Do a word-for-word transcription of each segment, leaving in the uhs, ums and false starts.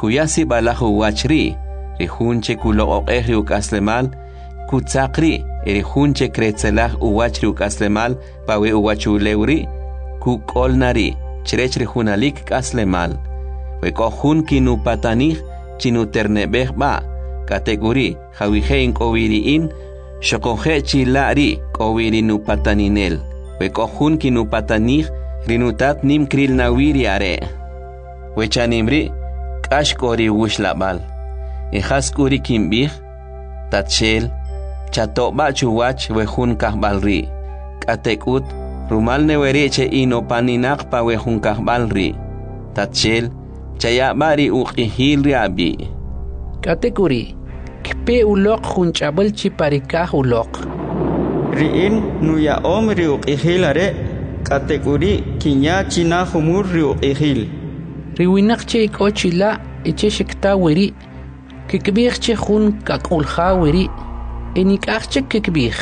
kuyasi balahu wachri rihunche kuloqoqehri ukaslemal kutsaqri erihunche kretzelah uwachri ukaslemal pawe uwachulewri kukolnari chirechri hunalik kaslemal wekohun kinu patanij chinu ternebeh ba kategori jawihein kowiriin shokoje chilari kowirinu pataninel wekohun kinu patanij rinutat nim kril nawiri are wechanimri kashkori wushlabal ehaskuri kimbih tatshel chatoba chuwach wehun kahbalri katekut rumal newereche ino paninak pa wehun kahbalri tatshel chayabari uqihil abi katekuri kpe ulok hunchabal chiparikah ulok riin nuya om ri uqihilare katekuri kinya china humur ri uqihil riwinak che ikochila eche shikta wiri kikbih che hun kakulha wiri enikach che kikbih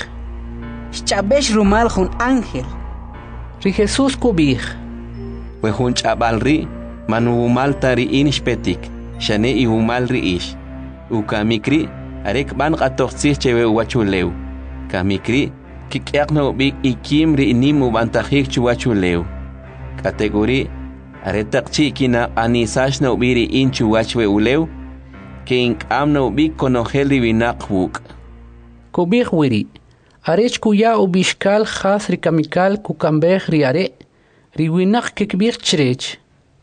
chabesh rumal hun ángel ri Jesus kubih we hun chabalri manu maltari inishpetik shane i humalri ish ukamikri arek ban qatoqsih chewe wachuleu kamikri kikyaqno bik ikimri inimu bantahik chuwachuleu kategori aretaqchi kina anisash no biri inchu wachwe uleu king amno bik konojeli binaqwuk kubih wiri arech kuya ubishkal khas rikamikal kukambeh riare riwinak kikbih chrech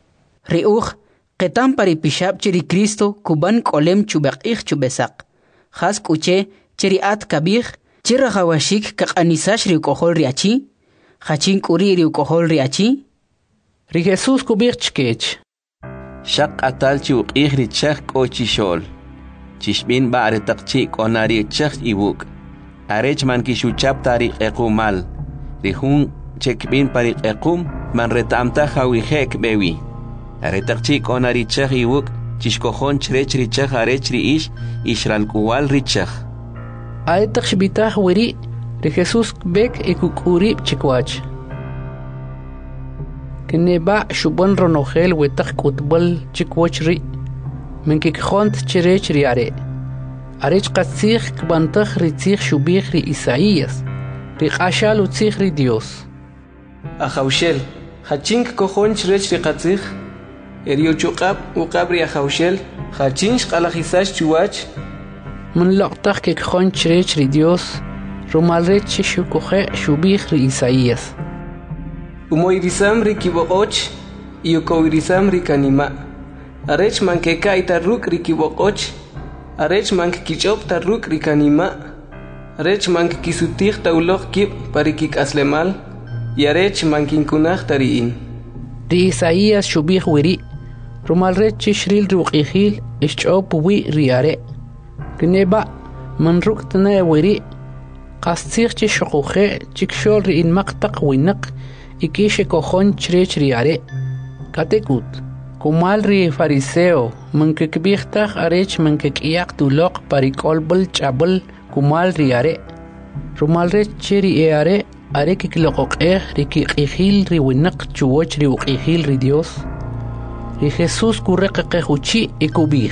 riuj qetam pari pishab chiri Cristo kuban kolem chubaqih chubesaq khas kuche chiri at kabih chira hawashik kaqanisash ri kohol riachi khachin kuri ri kohol riachi ri Jesus kubih chkech shaq atal chu qihri chakh kochishol chishbin ba're taqchi konari chakh ibuk arech man kishuchap tari equmal rihun chekbin pari equm man retamta hawihek bewi aretaqchi konari chakh ibuk chishkohon chrech ri chakh arech ri ish ishral kuwal ri chakh aetaq shbitah wiri ri Jesus bek ekukuri chikwach Keneba shubon ronogel wetaq kutbal chikwachri menkik khont chirech riare arech qatsig kbantag ritzig shubig ri Isaías ri qashal utzig ri Dios Ajaushel hachink kohon chirech ri qatsig erio chuqab uqab ri ajaushel hachinch qalajisash chuwach من لقطق que khon chirech ri Dios rumalre chishukoje shubig ri Isaías umoirisam ri kiboqoch y ukoirisam ri kanima arech man que kaita ruk ri kiboqoch arech man que kichop ta ruk ri kanima arech man que kisutig ta ulog kip parikik aslemal y arech man kinkunaj tariin ri Isaías shubig wiri rumalre chishril ruqihil ischop wi riare kneba man ruk tna wiri qastig chishukoje chikshol ri in maqtaq winaq ikishe kohon chrech riare katekut kumal ri fariseo mankekbihtaj arech mankekiyak tulok parikolbel chabel kumal riare rumalre cheri eare are kikloqoqeh rikihil ri winaq chuwoch ri uqihil ri Dios ri Jesus kurreqequchi ikubih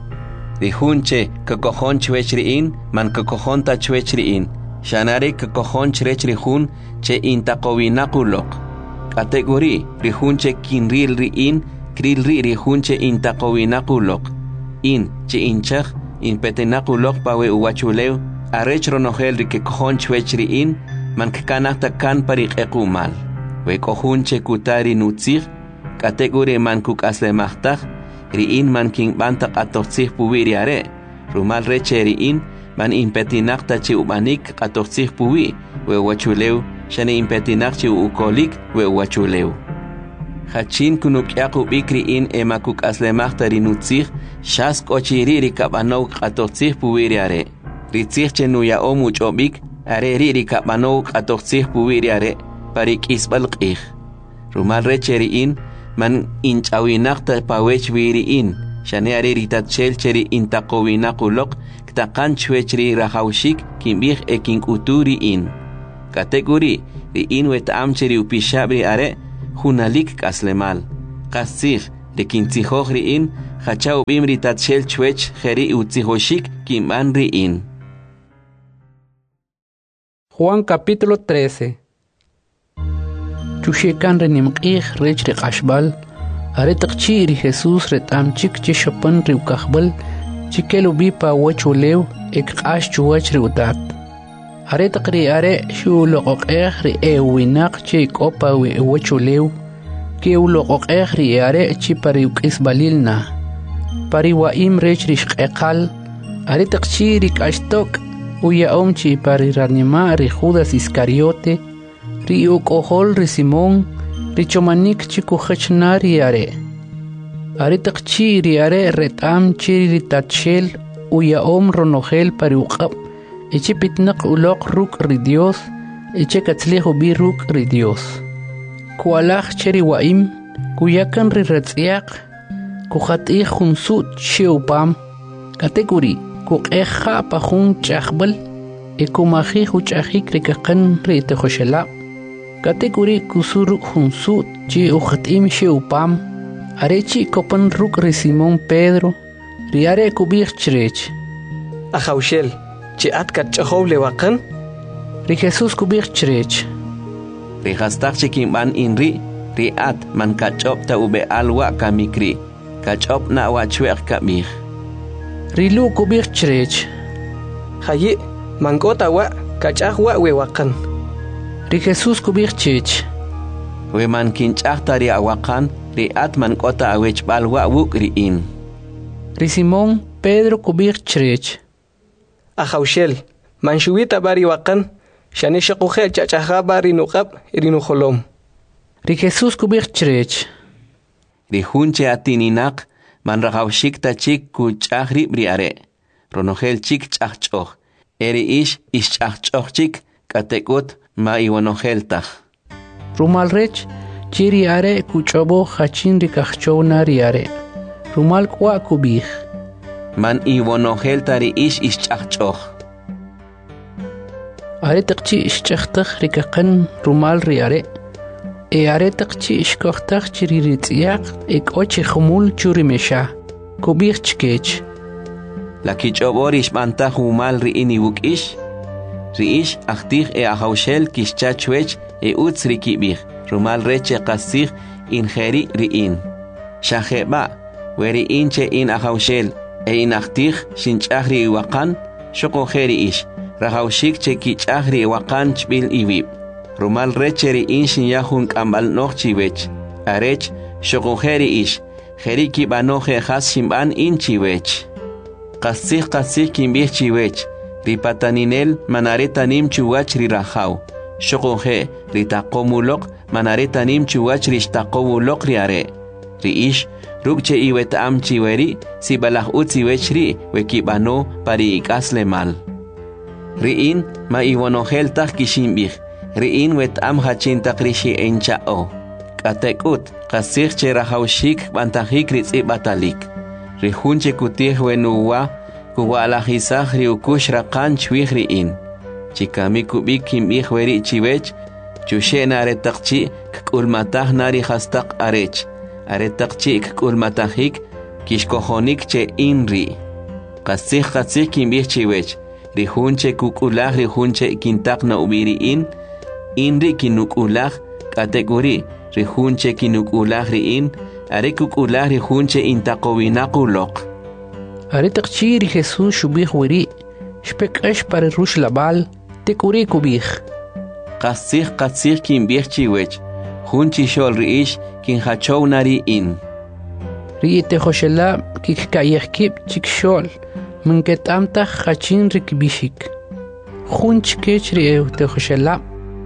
ri hunche kokohon chwechriin man kokohon ta chwechriin shanare kokohon chrechri hun che intaqowinaquloq kategori ri hunche kinril ri in kril ri ri hunche intaqowinaquloq in che inchaj in petenaquloq pawe uwachuleu arech ronogel ri kokohon chwechri in man kanata kan pariqequmal we kohunche kutari nutzig kategori man kukaslemajtaj ri in man kin banta qatotzig puwiri are rumal recheri in man impetinaqta chi ubanik qatotzig puwi we wachuleu shane impetinaq chi ukolik we wachuleu hachin kunuk yaqu bikri in emakuk aslemajta ri nutzig shas kochiri ri kabano qatotzig puwiri are ritzig chenu ya omuch obik are ri ri kabano qatotzig puwiri are parik isbal qih rumal recheri in man inchawinaqta pawech wiri in shane are ritatchel cheri intaqowinaquloq ktaqan chwechri rahawshik kimbih ekin uturi in kategori ri in wet amcheri upishabri are hunalik kaslemal qasig de kintzihoj riin hachau bim ritatshel chwech jeri utzihoshik kiman riin. Juan capítulo trece. Chushekan renimqih rech riqashbal aretaqchi ri Jesús retamchik chishopan riukahbal chikelu bipa wachulew ekqash chuwach riutat. Aretaqri are shuloqoqeh ri ewinaq chikopa wi wachulew keuloqoqeh ri are chipariukis balilna. Pariwaim rech rishqeqal aretaqchi rikashtok uyaom chipariranima ri Judas Iscariote ri ukohol ri Simón ri chomanik chikuhachna ri are. Aretaqchi ri are retam chiri ri tatshel uyaom ronogel pariuqab eche pitnaq uloq ruk ri Dios eche katzlejo bi ruk ri Dios. Kualaj cheri waim kuyakan ri retziaq kuhatih junsut sheupam kategori kuqeja pajun chaqbal ekumaji huchajik rikaqan ri tejoshela kategori kusuru junsut chi uhatim sheupam arechi kopan ruk ri Simón Pedro ri are kubich chrech Ajaushel chi atkat chahow lewaqan ri Jesús kubich chrech ri hastaq chikinban inri ri at man kachop ta ube alwa kamikri kachop na wa chweq kamih ri lu kubich chrech hayi mankota wa kachaj wa wewaqan ri Jesús kubich chech we man kinchaj ta ri awaqan ri at man kota awech balwa wuk ri in ri Simón Pedro kubich chrech Ajaushel man shuwita bari waqan shani shaqujel chachaja bari nuqab irinu kholom ri Jesús kubich chrech ri hunche atininaq man rajawshik ta chik ku ch'ajri bri are ronogel chik ch'ajch'oj eri ish ish ch'ajch'oj chik katekut ma iwanogel taj rumal rech chiri are kuchobo hachin ri kajchowna ri are rumal kwa kubich man iwanogel tari ish ish ch'ajch'oj are taqchi ish ch'ajtaj ri kaqan rumal ri are e are taqchi ish kohtaj chiri ri tz'iaq ek ochi khumul churi mesha kubich chkech la kichobor ish banta humal ri ini wuk ish ri ish achtij e ahaushel kishcha chwech e utz ri kibich rumal reche qasij injeri ri in shajeba weri inche in ahaushel e in achtij shinch'aj ri waqan shoqojeri ish rajawshik che kich'aj ri waqan chbil iwib rumal reche ri in shinyahun k'ambal noj chiwech arech shoqojeri ish jeri kibanoje jas shimban in chiwech qasij qasij kimbij chiwech ri pataninel manaretanim chuwach ri rajaw shoqoje ri taqomuloq manaretanim chuwach ri shtaqowuloq ri are ri ish rukche iwet am chiweri si balaj utziwech ri wekibano pari ikasle mal ri in ma iwanogel taj kishimbij ri in wet am hachin taqrishi enchao katekut qasij che rajawshik bantajik ri tz'ibatalik ri hunche kutij wenuwa kuwalajisaj ri ukush raqan chwij ri in chikami kubik kimbij weri chiwech chushena aretaqchi k'ulmataj nari hastaq arech aretaqchi k'ulmatajik kishkojonik che in ri qasij qasij kimbij chiwech ri hunche kuk'ulaj ri hunche kintaq na ubiri in in ri kinuk'ulaj kategori ri hunche kinuk'ulaj ri in are kuk'ulaj ri hunche intaqowinaquloq are taqchi ri Jesús shubij weri shpek'esh pari rush labal tekuri kubij qasij qasij kimbij chiwech hunchi shol ri ish kinhachow nari in ri tejoshela kikkayejkib chikshol minketamtaj hachin ri kibishik hunch kech ri tejoshela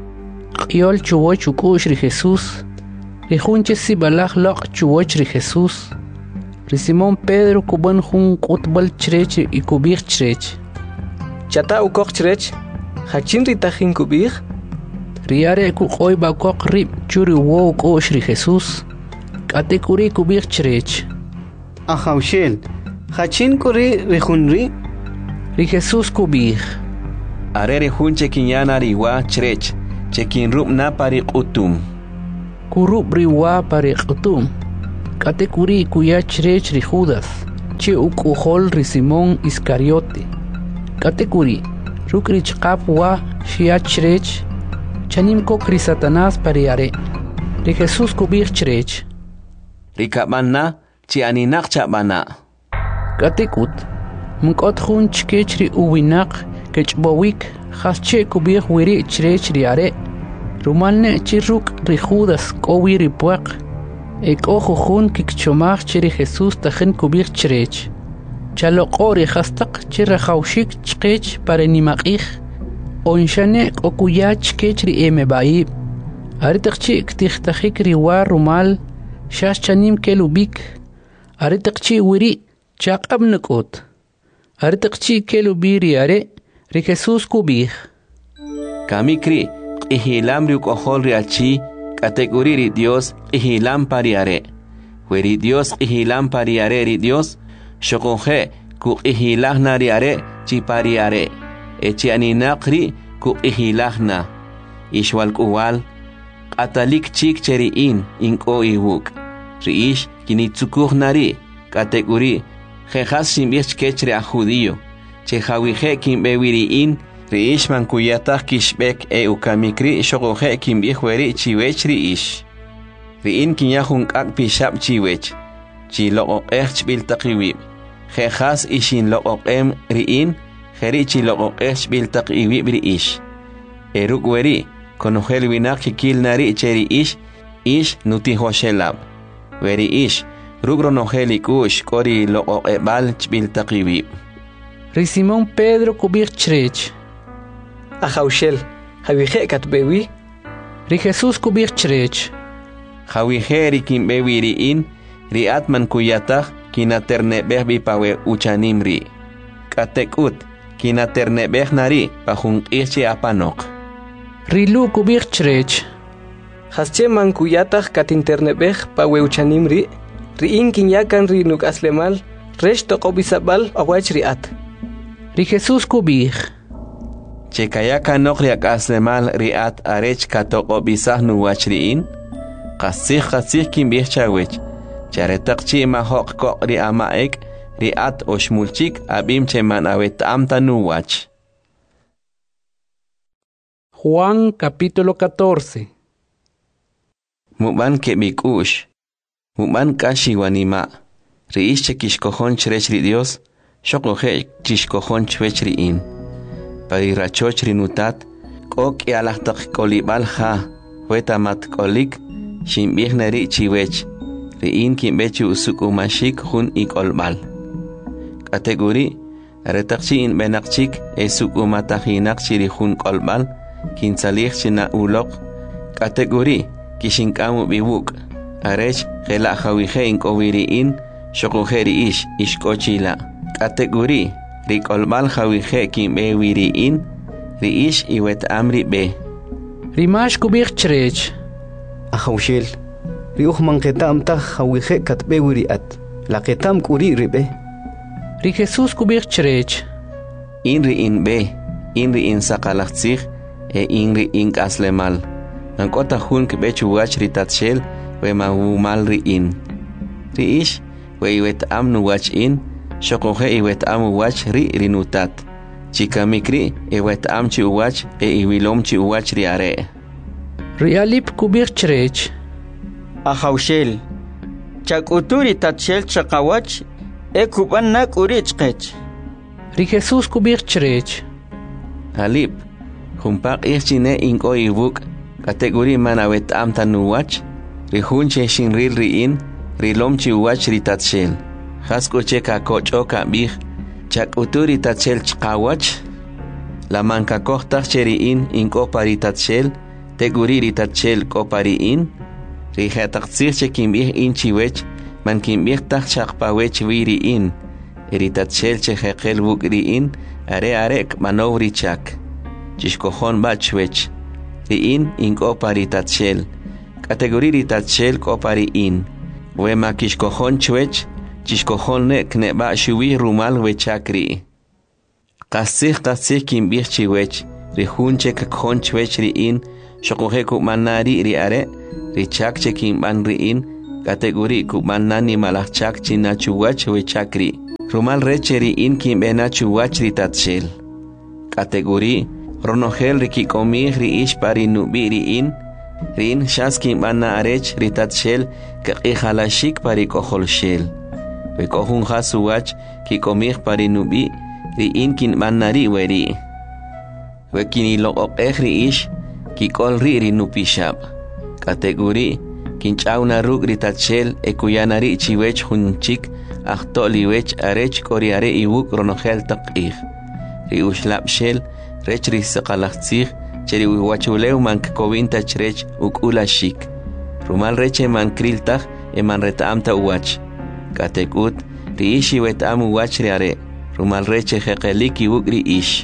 qyol chuwoch ukush ri Jesús ri hunche si balaj loq chuwoch ri Jesús ri Simón Pedro kuban hun qutbal chrech y kubij chrech chata ukoq chrech hachin ri tajin kubij ri are ku qoy ba koq rib churi wo ukush ri Jesús katekuri kubij chrech Ajaushel hachin kuri ri hunri ri Jesús kubij are ri hunche kinyana ri wa chrech che kinrub na pari qutum kurub ri wa pari qutum Katekuri kuya chirech ri Judas, che ukujol ri Simón Iscariote. Katekuri, rukri chqap wa shia chirech, chanim kokri Satanás pariare. Ri Jesús kubir chirech. Ri kapmanna, chi aninak chapana. Katekut, mkot jun chkech ri uwinak, kechbowik, hasche kubir wiri chirech ri are. Rumalne chiruk ri Judas kowi ri puak. Ek ojo jun kikchomach chiri Jesús tajen kubir chirech. Chalokori hastak chira haushik chkech para nimakich. Onshane okuya chkech ri emebaib. Aritakchi ktihtajik ri war rumal. Shash chanim kelubik. Aritakchi wiri chakab nakot. Aritakchi kelubiri are. Ri Jesús kubir. Kamikri. Ihilam riuk ojol riachi, kategori ri Dios, ihilam pariare. Weri Dios ihilam pariare ri Dios, shokonje ku ihilahna riare, chi pariare. Echi aninakri ku ihilahna. Ishwal kuwal, atalik chik cheri in, inko iwuk. Riish, kinitsukuhnari, kategori, jejas simbich kechre a judío. Che jawije kimbewiri in, Riish man kuyatah kishbek e ukamikri shogoje kimbihweri chiwech riish. Riin kinyahun kak pishab chiwech. Chi loqoqeh chbiltaqiwib. Jejas ishin loqoqem riin, jeri chi loqoqeh chbiltaqiwib riish. Eruk weri, konojel winak kikil nari cheri ish, ish nutihoshelab. Weri ish, rugronojeli kush kori loqoqebal chbiltaqiwib. Ri Simón Pedro kubir chirech. Ajaushel, Javije katbewi. Ri Jesús kubir chirech. Javije ri kimbewi ri in, ri atman kuyatah kinaternebeh bipawe uchanimri. Katekut, kinaternebeh nari pahun irche apanok. Ri Lu kubir chirech. Hasche man kuyatah katinternebeh pawe uchanimri. Ri in kinyakan ri nuk aslemal, resh tokobisabal awach ri at. Ri Jesús kubir. Chekayaka nokriak aslemal riat arech katoko bisah nuwachriin. Qasih qasih kimbih chawech. Charetakchi mahok kok ri amaek riat oshmulchik abim cheman awet amta nuwach. Juan capítulo catorce. Muban kebikush. Muban kashi wanima. Riish chekishkohon chrech ri Dios. Shokohe chishkohon chwech riin. Pari rachoch rinutat, kok yalahtak kolibal ha, wetamat kolik, shimbih nari chiwech, riin kimbechi usuk umashik hun ikolbal. Kategori, retakchi in benakchik esuk umatahinak chiri hun kolbal, kinsalih china ulok. Kategori, kishinkamu biwuk, arech gela hawije in kowiri in, shokuheri ish, ishkochila. Kategori, Rikolbal hawije kimbe wiri in, riish iwet amri be. Rimash kubir chirech. Ajaushel, riuh manketam ta hawije katbe wiri at, la ketam kuri ribe. Ri Jesús kubir chirech. Inri in be, inri in sakalachzig, e inri in kaslemal. Nankota hun kbechu wach ritatshel, we mahumal ri in. Riish, we iwet amnu wach in, Shokohe iwet am uwach ri rinutat. Chikamikri iwet am chi uwach e iwilom chi uwach ri are. Ri alip kubir chirech. Ajaushel. Chakuturi tatshel chakawach e kuban nak urichkech. Ri Jesús kubir chirech. Alip. Humpak irchine inko iwuk. Kategori man awet am tanuwach. Ri hunche shinril ri in. Rilom chi uwach ri tatshel. Haskuche kakocho kabih, chak uturi tatshel chkawach, la manka kohta cheriin in kopari tatshel, teguriri tatshel kopari in, rihetaktsir chekimbih in chiwech, man kimbih tak chakpawech viri in, eri tatshel chehekel wukri in, are arek manovri chak, chishkohon bachwech, ri in in kopari tatshel, kateguriri tatshel kopari in, wema kishkohon chwech, Chishkohone kneba shuwi rumal wechakri. Qasih qasih kimbih chiwech, rihunche kakhon chwech ri in, shokohe manari ri are, ri chakche kimban ri in, Kategori kuban nani malachak china chuwach we chakri. Rumal recheri in kimbena chuwach ritatshel. Kategori ronogel rikikomih ri ish pari nubi ri in. Rin shas kimbana arech ritatshel kakihalashik pari kohol shel. We kohun hasuwach kikomih pari nubi ri in kimbana ri weri. We kinilo ok ri ish kikol ri ri nupishab. Kategori kinchauna rug ritatshel ekuyanari chiwech hunchik ahto liwech arech koriare iwuk ronogel takih. Ri ushlab shel rech risaqalachtzig cheri wachuleu man kovinta chrech ukula shik. Rumal reche man kriltach e man retaamta uwach. Katekut ri ishi wetam uwach riare. Rumal reche jeqelik iwuk ri ish.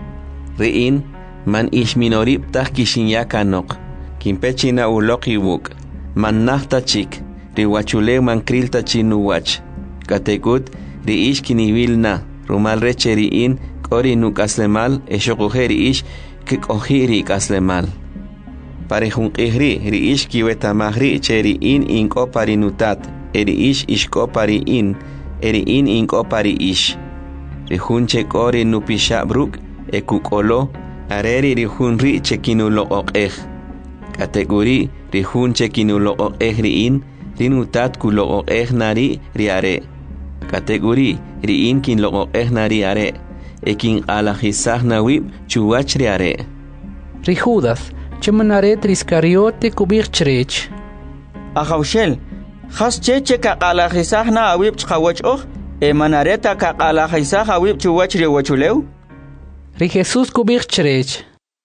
Ri in man ish minorib tach kishinyakanok. Kimpechina ulok iwuk. Man nahta chik. Ri wachuleu man krilta chinuwach. Katekut ri ish kinivilna. Rumal reche ri in kori nuk aslemal e shokujeri ish kikohiri kaslemal. Pare junqihri ri ish kiwetamahri cheri in inko parinutat. Eri ish ishko pari in. Eri in inko pari ish. Ri junche kori nupishabruk e kukolo. Areri ri junri chekinulo okeh. Kategori ri junche kinulo okeh ri in. Rinutat kulo okeh nari riare. Kategori ri in kin lo okeh nari are. Ekin alajisah nawib chuwach riare. Ri Judas, chemanaret riskariote kubir chrech. Ahawshel, khas cheche ka alajisah na awib chawach oh, e manareta ka alajisah awib chuwach riwachuleu. Ri Jesus kubir chrech.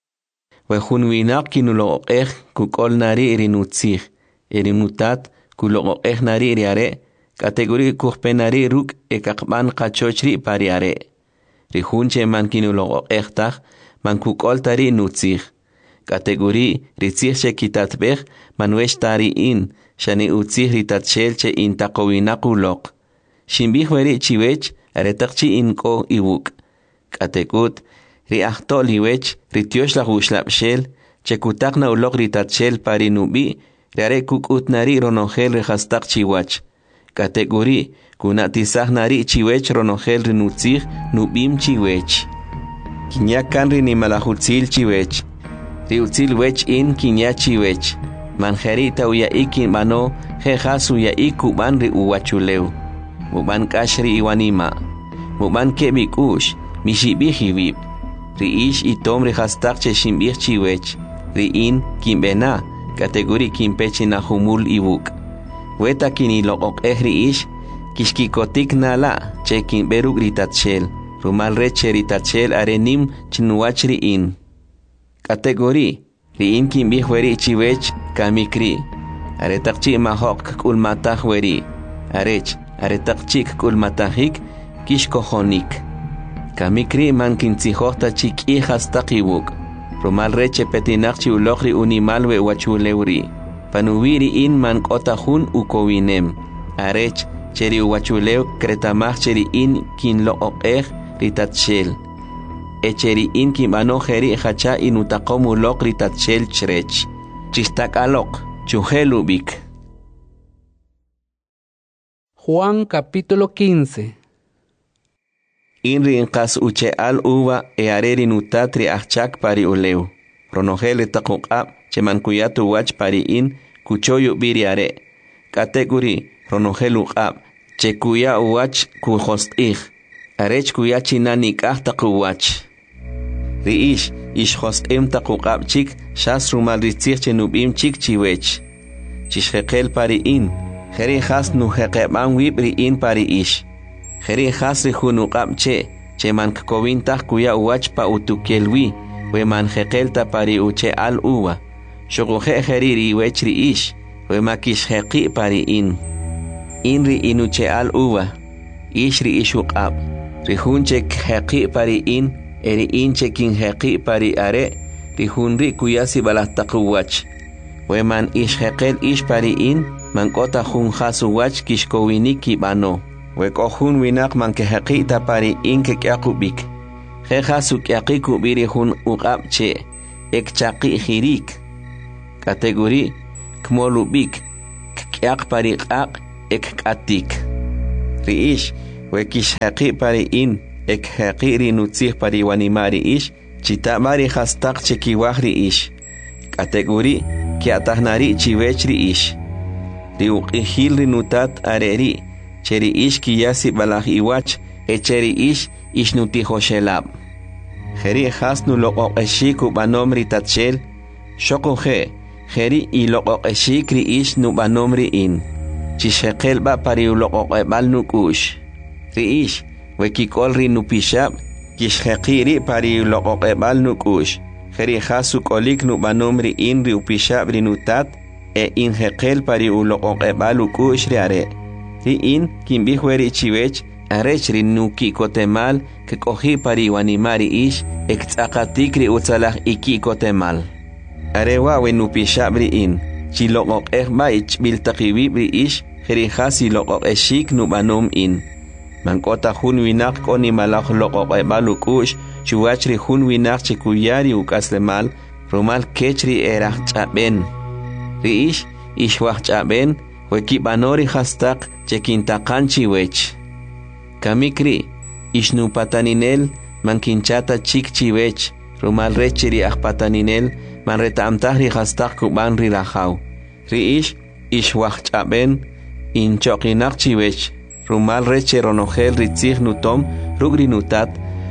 We hunwinak kinulo okeh kukol nari rinutzig. Erinutat kulo okeh nari riare. Kategori kuhpenari ruk e kakban kachochri pariare. Rihunche man kinulo echtach man kukol tari nutzig. Kategori ritzig che kitatbech man wesh tari in shani utzig ritatshel che in takowinakulok. Shimbich weri chiwech aretakchi inko iwuk. Kategut ri ahto liwech rityosh la hushlapshel che kutakna ulok ritatshel pari nubi riare kukut nari ronogel rehastak chiwach. Kategori kunatisah nari chiwech ronogel rinutzig nubim chiwech. Kinya kanri ni malahutzil chiwech. Riutzil wech in kinya chiwech. Manjerita uya ikin mano jejas uya ikuban ri uwachuleu. Muban kashri iwanima. Muban kebik ush mishibih hibib. Ri ish itom rihastak che shimbih chiwech. Ri in kimbena kategori kimpechi na humul iwuk. Weta kinilo ok ehri ish kishkikotik nala chekin beruk ritatshel. Rumal reche ritatshel arenim chinuachri in. Kategori ri in kin bihweri chiwech kamikri. Aretakchi mahok kulmatah weri. Arech aretakchik kulmatahik kishkohonik. Kamikri man kintzihota chik hijas takiwuk. Rumal reche petinakchi ulokri unimalwe wachuleuri. Panuwiri in man kotahun ukowinem. Arech cheri uwachuleu kretamach cheri in kin lo okeh ritatshel. E cheri in kin mano jeri hacha inutakomu lok ritatshel chrech. Chistak alok, chuhelubik. Juan capítulo quince. Inri inkas uche al uva e areri nutatri achak pari uleu. Ronogele takukab cheman kuyatu wach pari in kuchoyu biriare. Kategori ronogelu ab chekuya wach kuhostih. Arech kuya chinanik ah takuwach. Riish ish hostim takukab chik shas rumal ritzich chenubim chik chiwech. Chishhekel pari in. Jeri has nuhekeban wib ri in pari ish. Jeri has rihunukab che cheman kovintah kuya wach pa utukelwi. We man jekelta pari uche al uwa. Shogoje jeriri wechri ish. We makish jeki pari in. Inri inuche al uwa. Ishri ishukab. Rihunche jeki pari in. Eri inche kin jeki pari are. Rihunri kuyasi balatakuwach. We man ish jekel ish pari in. Man kota hun hasu wach kishkowiniki bano. We kohun winak man kejeki ta pari in kekyakubik. Jeja sukiakiku birihun uqabche ekchaki hirik. Kategori kmolubik kich'aq pariq'aq ek k'atik ri'ix wekish haqi pari in ek haqi rinutzih pari wanimari ish chitamari hastaq chekiwaj ri'ix k'ateguri kiatahnari chiwech ri'ix riuq'ijil rinutat areri cheri ish kiyasi balaj iwach echeri ish ishnutijoshelab jeri has nu loqoqeshik ubanom ritatshel shokoje jeri y loqoqeshik ri ish nu banom ri in chisheqel ba pari loqoqebal nukush ri ish wekikol ri nupishab kishheqiri pari loqoqebal nukush jeri has ukolik nu banom ri in ri upishab ri nutat e in heqel pari uloqoqebal ukush ri are ri in kimbihweri chiwech arech ri nuki kotemal que cogí pari wanimari ish exakatikri utsalah iki kotemal arewa wenupishab in chiloqoq ehma ich biltaqibibri ish jeri hasi loqoq eshik nubanom in mankota hun winak koni malaj loqoq ebalukush chuachri hun winak chikuyari ukaslemal romal kechri erah chaben ri ish ishwah chaben wekibanori hastaq chekintaqanchi wech kamikri ishnupataninel mankinchata chikchiwech rumal rechiri ajpataninel manretamtahri hastaq kuban rilajaw ri ish ishwaj chaben inchoqinaq chiwech rumal reche ronogel ritzig nutom rugri nutat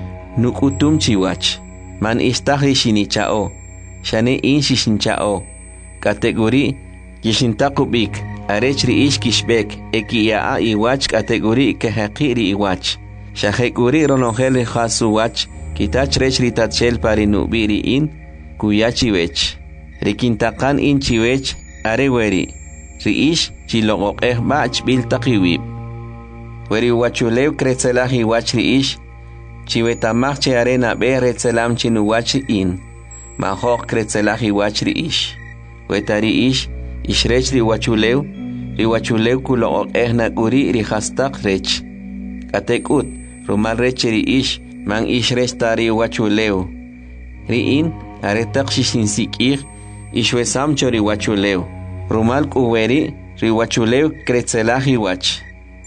nukutum chiwach man istahri shinichao shane in shishinchao kategori kishintaqubik arech ri ish kishbek ekiyaa iwach kategori ke haqiri iwach shahekuri ronogel khasu wach kitach rech ritatshel pari nubiri in kuyachiwech rikintaqan in chiwech areweri ri ish chiloqoqeh bach biltaqiwib weri wachulew kretzelah iwach ri ish chiwetamach che arena be retzelam chinuwach in mahoq kretzelah iwach ri ish wetari ish ishrech ri wachulew ri wachulew kuloqoqeh naguri ri hastaq rech katekut rumal rech ri ish man ishrech tari wachulew ri in aretaq shishinsik'ij ishwesam cho ri wachulew rumal kuweri ri wachulew kretzelah iwach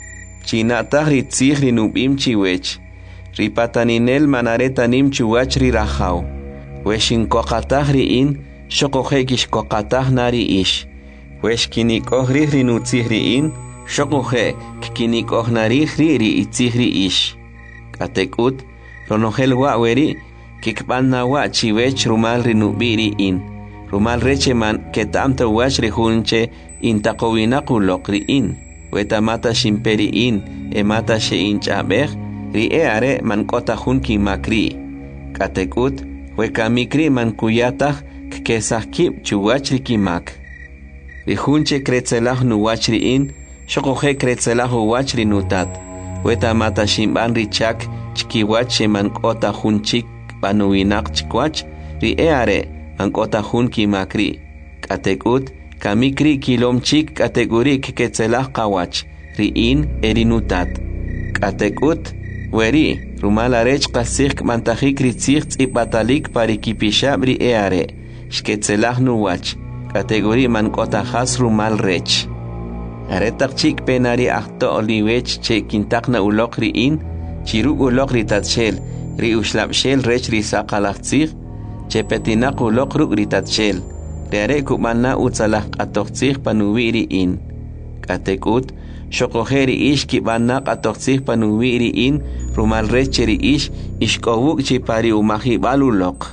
chinataq ri tzij ri nub'im chiwech ri pataninel manaretanim chuwach ri rajaw wexinkoqataj ri in xoqoje kixkoqataj nari ish wexkinik'oj rij ri nutzij ri in xoqoje kkinik'oj narij ri ri itzij ri ish k'atek'ut ronogel wa' weri kikb'an nawa' chiwech rumal ri nub'i ri in rumal reche man keta'am tawach ri junche intaqowinaq uloq ri in wetamata ximperi in emata xe'inch'ab'ej ri e are man k'ota jun kimakri k'atek'ut wekamikri man kuyataj kkesaj kib' chuwach ri kimak ri junche kretzelaj nuwach ri in xoqoje kretzelaj uwach ri nutat wetamata ximb'an ri chak chkiwach xe man k'ota jun chik banuwinaq chikwach ri e are man k'ota jun kimakri k'atek'ut kamikri kilom chik k'ateguri kketzelaj qawach ri in eri nutat k'atek'ut weri rumal arech qasij k'mantajik ri tzij tz'ib'atalik pari kipixab ri e are xketzelaj nuwach k'ateguri man k'ota jas rumal rech aretaq chik penari ajto'ol liwech che kintaqna uloq ri in chiruk uloq ri tatshel ri uxlab'xel rech ri saqalaj tzij che petinaq uloq ruk' ri tatshel ri are kub'ana utzalaj q'atoj tzij panuwi' ri in k'atek'ut xoqoje ri ish kib'ana q'atoj tzij panuwi' ri in rumal rech che ri ish ixk'owuk' chi pari umajib'al uloq.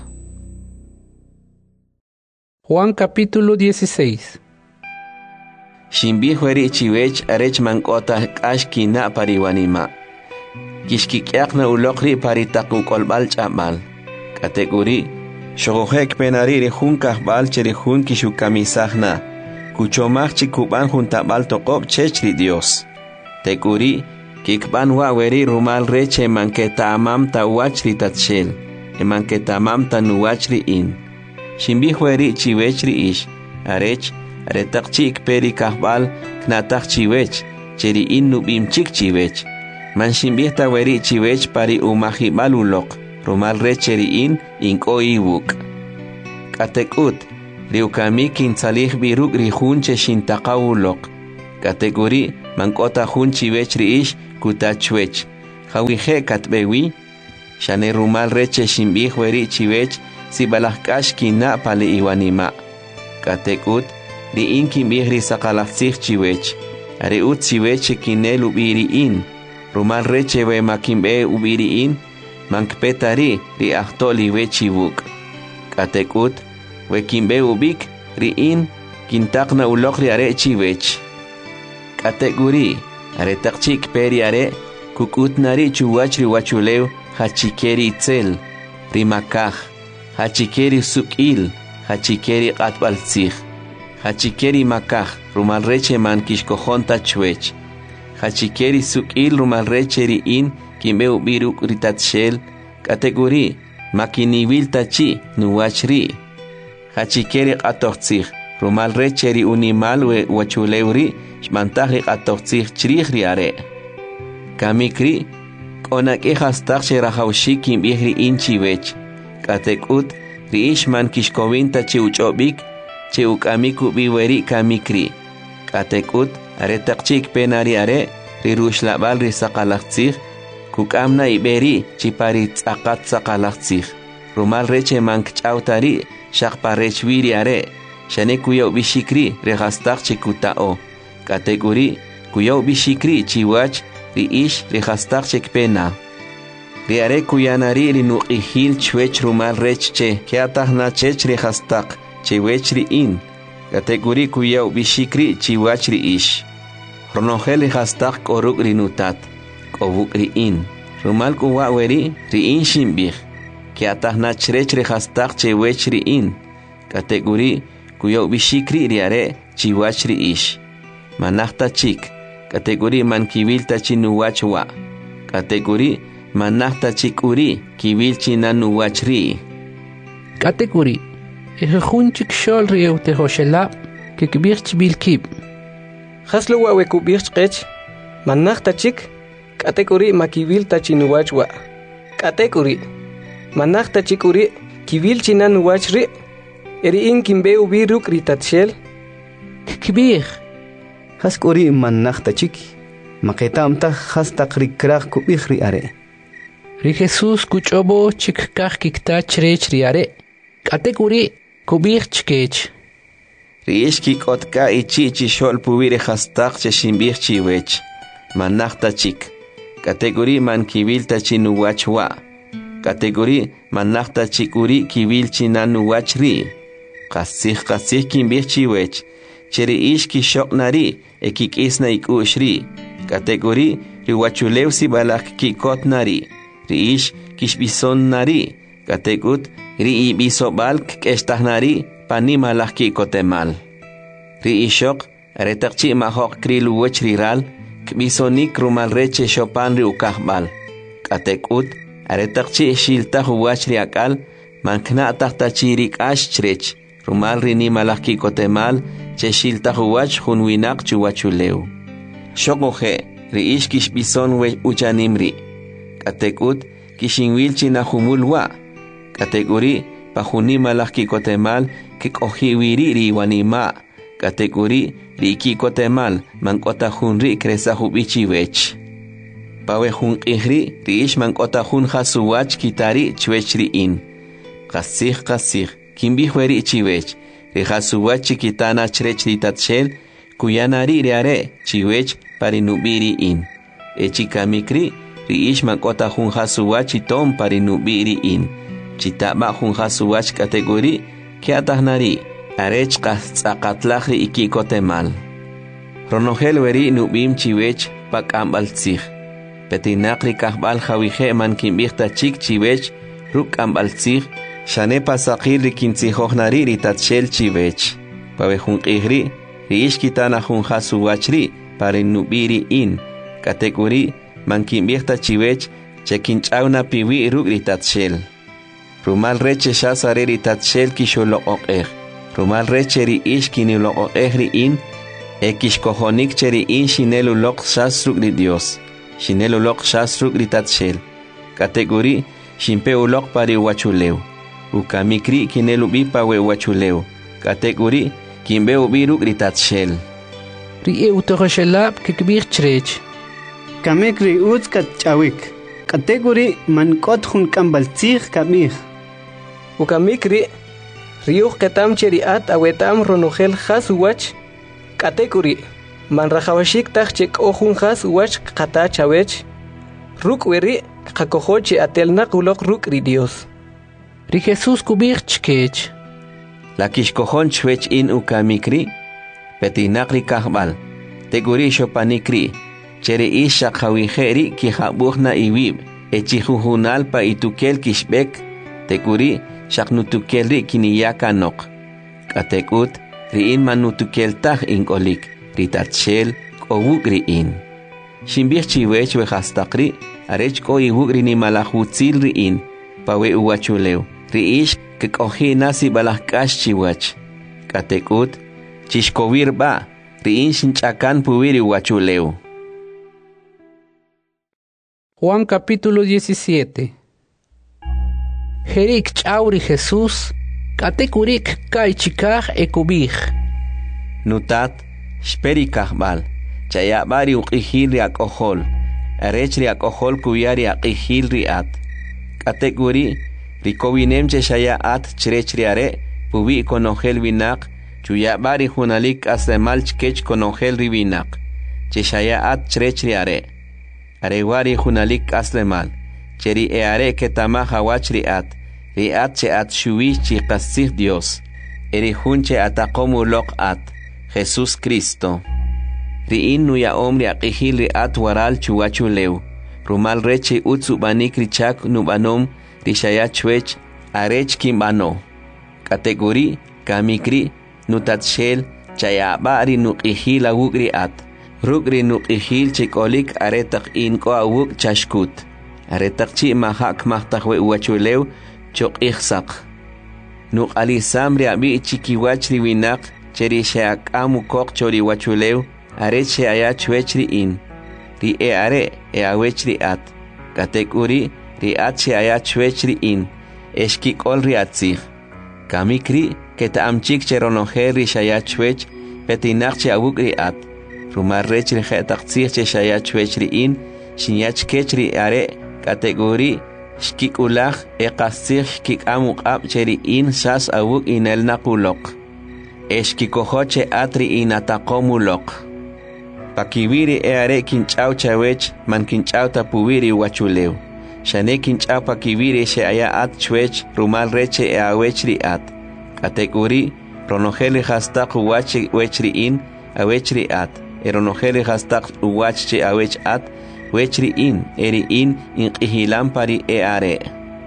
Juan capítulo dieciséis. Shimbij weri chiwech arech man k'ota k'ax kina' pari wanima' kixkik'yaqna uloq ri pari taquk'olb'al ch'ab'al k'atek'uri xoqoje kpenari ri jun kajb'al che ri jun kixukamisajna kuchomaj chi kub'an jun tab'al toqob' chech ri Dios tek'uri kikb'an wa' weri rumal reche man keta'amam tawach ri tatshel eman keta'amam tanuwach ri in shimbij weri chiwech ri ish arech aretaq chi ikperi kajb'al knataj chiwech che ri in nub'im chik chiwech man shimbij ta weri chiwech pari umajib'al uloq rumal reche ri in ink'o iwuk' k'atek'ut ri ukami kintzalij biruk' ri jun che xintaqaw uloq Kategori mankota hun chiwech riish kutachwech. Hawije katbewi. Shane rumal reche shimbih weri chiwech si balahkash kina pale iwanima. Katekut ri in kimbih ri sakalachsich chiwech. Are ut chiwech kinel ubiri in. Rumal reche we makimbe ubiri in. Mankpetari ri ahtoli we chivuk. Katekut we kimbe ubik ri in kintakna ulokri are chiwech. Kategori are takchik peri are kukut nari chuwachri wachuleu hachikeri itzel rimakaj hachikeri sukil hachikeri qatbaltzij hachikeri makaj rumalreche man kishkojonta chwech hachikeri sukil rumalreche ri in kimbe ubiruk ritatshel kategori makinibil tachi nuwachri hachikeri qatojtzij rumalreche ri unimal we wachuleuri shmantaji qatojtzij chrijri are kamikri Onak ehastak sherahaushi kim ihri inchiwech. Katekut riishman kishkovinta chiuchobik chiukamiku biweri kamikri. Katekut aretakchik penari are rirushlabal risaqalachtzig kukamna iberi chiparit akat saqalachtzig. Rumal reche mankchautari shaqparechwiri are shane kuyo bishikri rehastak chikutao. Kategori kuyo bishikri chiwach riish rihastak chekpena. Riare kuyanari rinuqihil chwech rumal rechche kiatahna chech rihastak chewech riin. Kategori kuyaw bishikri chiwach riish. Ronogel rihastak koruk rinutat kobuk riin. Rumal kuwa weri riin shimbih. Kiatahna chech rihastak chewech riin. Kategori kuyaw bishikri riare chiwach riish. Manachta chik. Kategori man kibil tachinuwachwa. Kategori manahta chikuri kibil chinanuwachri. Kategori ehunchik shol riu tehoshela kikbirch bilkib. Haslo wa wekubirch qech manahta chik kategori makibil tachinuwachwa. Kategori manahta chikuri kibil chinanuwachri eri in kimbe ubiruk ritatshel kikbir Haskori manachta chiki. Maketamta hastak rikrak kubihri are. Ri Jesus kuchobo chik kach kikta chrech riare. Kategori kubich chkech. Riishki kotka ichi chi shol pubire hastak che shimbih chiwech. Manachta chik. Kategori man kibil tachinuwachwa. Kategori manachta chikuri kibil chinanuwachri. Kasih kasih kimbih chiwech. Cheri ishki shok nari ekik isna ikushri. Kategori riwachulew si balak kikot nari. Riish kishbison nari. Kategut ri ibiso balk keshtah nari pani malak kikotemal. Riishok retakchi mahok krilu wech riral kbisonik rumal reche shopan ri ukahbal. Kategut retakchi shiltah wach ri akal mankna tahtachirik ash chrech. Rumal rini malak kikotemal cheshil tahuwach hunwinak chuwachuleu. Shokoje, riish kishbison we uchanimri. Katekut kishinwil chinahumulwa. Kategori pahuni malak kikotemal kikohiwiri riwanima. Kategori rikikotemal mankota hunri kresahubichi wech. Pawe hun ihri riish mankota hun hasuwach kitari chwechri in. Kasih kasih kimbihweri chiwech. Rihasuwach chikitana chrech ritatshel kuyanari riare chiwech parinubiri in. Echikamikri riish mankota hun hasuwach chitom parinubiri in. Chitaba hun hasuwach kategori kiatahnari arech kastzakatlahri ikikotemal. Ronogel weri nubim chiwech pakambaltzig. Petinakri kahbal hawije man kimbihta chik chiwech ruk ambaltzig. Shane pasaqil rikintzijojnari ritatshel chivech. Pawe junqihri, riishkitana junjasuwachri, parinubiri in. Kategori, mankimbierta chivech, chekinchauna piwi ruk ritatshel. Rumal reche shasare ritatshel kisholoqoqej. Rumal reche riishkiniloqoqej in, ekishkojonik cheri in shineluloq shasruk ri Dios. Shineluloq shasruk ritatshel. Kategori, shimpeuloq pariwachuleu. Ukamikri kinelu bipa we wachuleu. Kategori kimbe ubiruk ritatshel. Rie utohoshelab kikbir chrech. Kamek ri uz kat chawik. Kategori man kot hun kambaltzig kamich. Ukamik ri riuh ketam cheriat awetam ronogel has uwach. Kategori man rajawashik tachek ohun has uwach kata chawech. Ruk weri kakohoche atelna kulok ruk ri Dios. Ri Jesús kubir chkech. La kishkohon chwech in ukamikri. Petinakri kahbal. Teguri shopanikri. Chere isha khawiheri ki habuhna iwib. Echihuhunal pa itukel kishbek. Teguri shaknutukelri kiniyaka nok. Katekut riin manutukel tah inkolik. Ritatshel kowuk riin. Shimbich chiwech wehastakri. Arech ko iwuk rini malahutzil riin. Pawe uwachuleu. Riish kekohi nasi balahkash chiwach. Katekut chishkovir ba. Riin shinchakan puwiri uwachuleu. Juan capítulo diecisiete. Jerik chauri Jesús, katekurik kaichikaj ekubij. Nutat, shperikajbal, chayabari uqihil riak ojol, arech riak ojol kuyari aqihil riat. Katekuri, rikowinem cheshaya at chrech riare, pubi konojel vinak, chuyabari junalik aslemal chkech konojel rivinak, cheshaya at chrech riare. Arewari junalik aslemal, cheri eare ketama hawach riat, riat che at shuwi chi qasih Dios, eri junche atakomu lok at, Jesús Cristo. Riin nuya omri aqihil riat waral chuwachuleu, rumal reche utsu banik richak nubanom, rishaya chwech, arech kimbano. Kategori, kamikri, nutatshel, chayabari nuqihil awuk riat. Rugri nuqihil chikolik aretak inko awuk chashkut. Aretak chi mahak mahtakwe uwachuleu chok ihsak. Nuk alisam riabi chikiwach riwinak cheri sheak amu kok chori wachuleu are che aya chwechri in. Ri e are e awechri at. Katekuri ri at che aya chwechri in. Eshkik ol riatzig. Kamikri keta amchik cheronoher ri shaya chwech petinak che awuk ri at. Rumar rechri khetaxir che shaya chwechri in shinyach kechri are kategori shkik ulach e qasir shkik amuk ab cheri in sas awuk inel nakulok eshkikohoche atri in atakomulok pakibiri e are kinchau chawech man kinchau tapuwiri wachuleu shane kinchau pakibiri she aya at chwech rumal reche e awechri at kategori ronojeli hastaq wachi wechri in awechri at eronojeli hastaq uwachche awech at wechri in eri in inqihilan pari e are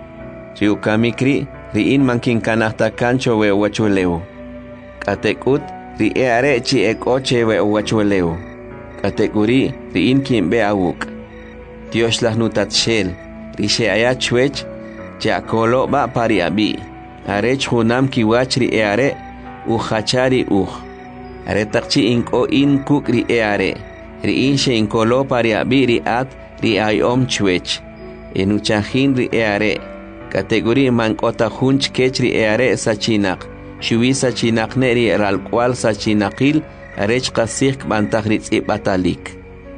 chiukamikri ri in mankin kanahta kancho we wachuleu katekut ri e are chi ekoche we wachuleu kategori ri in kimbe awuk Dios las nutatshel ri she aya chwech chakolo ba pari abi arech hunam kiwachri e are u khachari uh are takchi inko in kukri e are ri in she inkolo pari abi ri at ri ayom chwech enuchahin ri e are kategori mankota hunch kechri e are sachinak shuwi sachinak neri ral kwal sachinakil arech qasik bantagrit ibatalik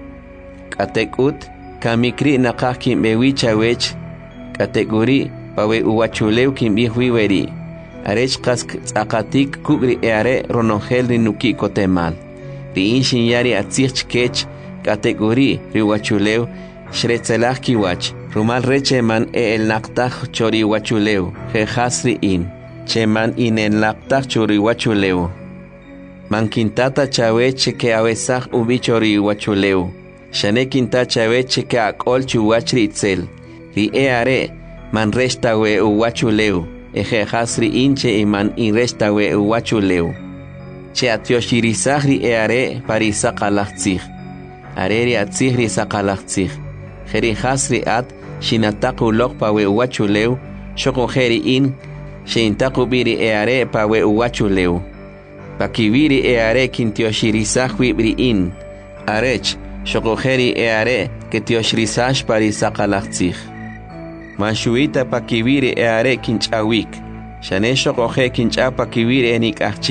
katekut kamikri nakah kimbewi chawech kategori pawe uwachuleu kimbihui weri arech qask tsaqatik kugri e are ronongel ri nuki kotemal ri in shinyari atzich kech kategori ri wachuleu shretzelach kiwach rumal reche man e el naqtaj chori wachuleu je hasri in cheman in el naqtaj chori wachuleu man kintata chaweche ke awesaj ubi chori wachuleu shane kinta chaweche ke akol chuwachri itzel ri e are man resta we uwachuleu eje hasri inche iman in resta we uwachuleu che atioshirizahri e are parisa qalachtzig areri atzigri saqalachtzig jeri hasri at shinataku lok pawe uwachuleu shoko jeri in shintaku biri e are pawe uwachuleu pakibiri e are kintioshirizahui bri in arech shoko jeri e are ketioshirizash parisa qalachtzig Manshuita pakibiri e are kinchawik. Shane shoko je kinchapa kibiri enik achik.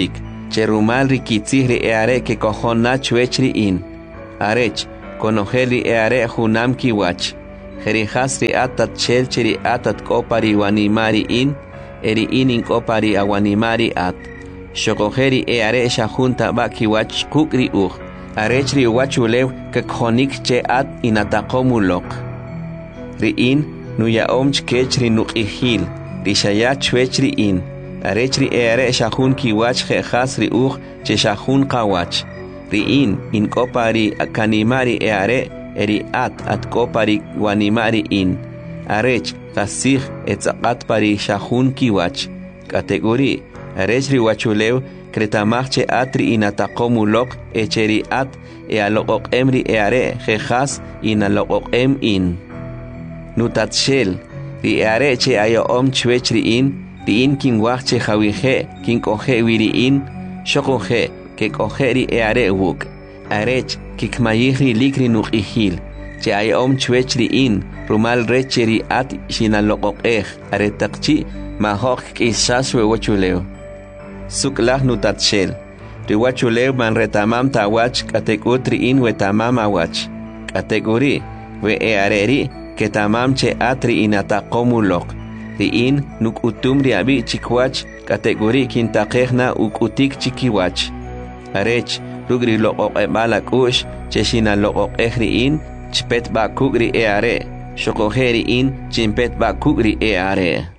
Cherumal ri kitzih ri eare que cojon na chuech ri in. Arech, conogel ri eare junam kiwach. Jerijas ri atat chelche ri atat kopari wanimari in, eri in in kopari awanimari at. Shokogeri eare shahunta ba kiwach kukri ur. Arech ri wachulew que khonik che at inatakomulok. Ri in, nuya omch kech ri nuqihil, ri shayat chwech ri in. Arech ri eare shahun kiwach jejas ri ur che shahun kawach. Ri in, in kopari kanimari eare, eri at at kopari wanimari in. Arech, kasih etzakat pari shahun kiwach. Kategori, arech ri wachulew, kretamach atri inatakomulok echeri at e alokok emri eare jejas inalokok em in. Nutatshel, ri eare che ayo om chwech ri in, ri in kin wach che jawihe, kin kohe wiri in, shokohe, ke kohe ri eare wuk. Arech, kikmayih ri likri nuk ihil, che ayo om chwech ri in, rumal reche ri at shinalokok ej, aretakchi, mahok kisaswe wachuleo. Suklah nutatshel. Riwachulew man retamam tawach katekutri in wetamam awach. Kategori we eareri que tamam che atri inatakomulok. Ri in nuk utum riabi chikwach kategori kintakehna ukutik chikiwach. Arech rugri lokok ebalak ush cheshina lokok ehri in chpet bakugri eare. Shokoheri in chimpet bakugri eare.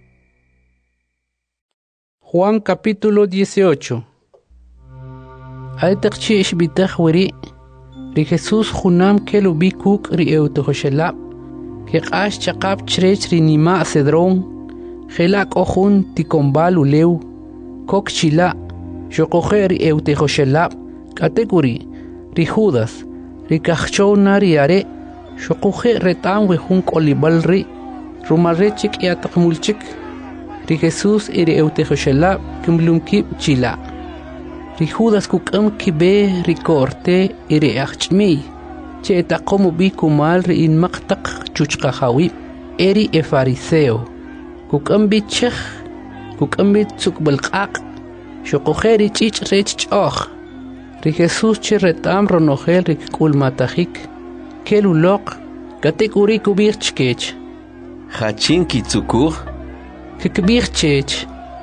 Juan capítulo dieciocho. Aitakchi ishbitach wiri, ri Jesús junam kelubi kuk ri eutohoshelab, que qash chaqab chrech ri nima cedrón, gelak ojun tikombal uleu, kok chila, shokohe ri eutohoshelab, kategori, ri Judas, ri kachona ri are, shokohe retan wehun kolibal ri, rumarechik yatakmulchik, ri Jesús iri eutejoshelab kimlumkib chila. Ri Judas kukam kibe ri korte iri achmi. Che etakomu bi kumal ri in maqtaq chuchqahawib. Eri e fariseo. Kukam bi chekh. Kukam bi tsukbalqaq. Shokoheri chich rech choch. Ri Jesús che retam ronogel ri kul matajik. Kelulok. Kategori kubir chkech. Hachin kitsukur. Kikbir chech.